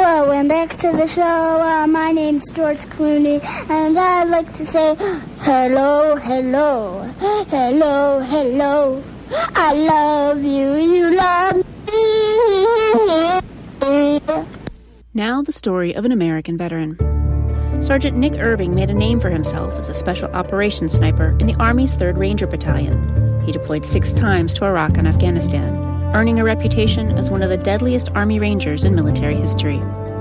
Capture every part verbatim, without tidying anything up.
Hello, and back to the show. Uh, my name's George Clooney, and I'd like to say hello, hello, hello, hello. I love you, you love me. Now the story of an American veteran. Sergeant Nick Irving made a name for himself as a special operations sniper in the Army's third Ranger Battalion. He deployed six times to Iraq and Afghanistan, earning a reputation as one of the deadliest Army Rangers in military history.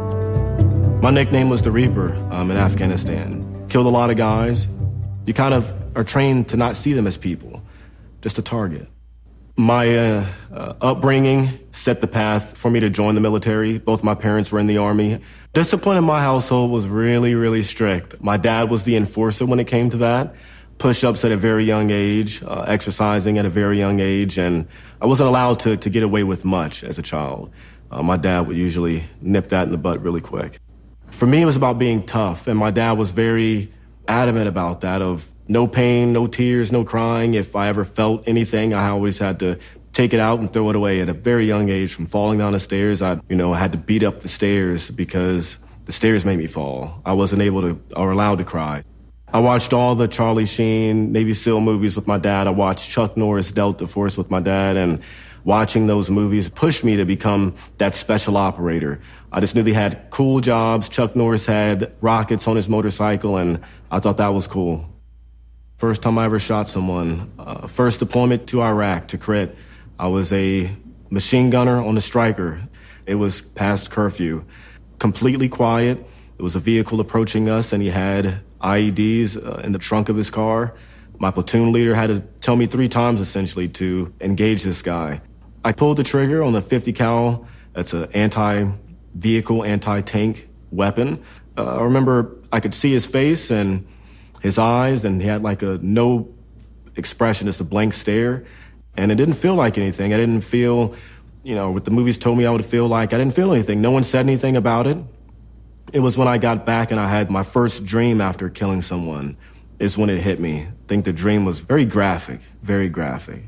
My nickname was the Reaper um, in Afghanistan. Killed a lot of guys. You kind of are trained to not see them as people, just a target. My uh, uh, upbringing set the path for me to join the military. Both my parents were in the Army. Discipline in my household was really, really strict. My dad was the enforcer when it came to that. Push-ups at a very young age, uh, exercising at a very young age, and I wasn't allowed to, to get away with much as a child. Uh, my dad would usually nip that in the butt really quick. For me, it was about being tough, and my dad was very adamant about that, of no pain, no tears, no crying. If I ever felt anything, I always had to take it out and throw it away at a very young age. From falling down the stairs, I, you know, had to beat up the stairs because the stairs made me fall. I wasn't able to or allowed to cry. I watched all the Charlie Sheen Navy SEAL movies with my dad. I watched Chuck Norris Delta Force with my dad, and watching those movies pushed me to become that special operator. I just knew they had cool jobs. Chuck Norris had rockets on his motorcycle, and I thought that was cool. First time I ever shot someone, uh, first deployment to Iraq, to crit. I was a machine gunner on the Stryker. It was past curfew. Completely quiet. There was a vehicle approaching us, and he had I E Ds uh, in the trunk of his car. My platoon leader had to tell me three times, essentially, to engage this guy. I pulled the trigger on the fifty cal. That's an anti-vehicle, anti-tank weapon. Uh, I remember I could see his face and his eyes, and he had like a no expression, just a blank stare. And it didn't feel like anything. I didn't feel, you know, what the movies told me I would feel like. I didn't feel anything. No one said anything about it. It was when I got back and I had my first dream after killing someone is when it hit me. I think the dream was very graphic, very graphic.